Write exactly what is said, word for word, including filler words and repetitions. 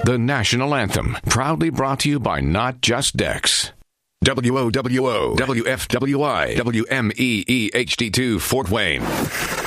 the national anthem, proudly brought to you by Not Just Dex. W O W O, W F W I, W M E E H D two, Fort Wayne.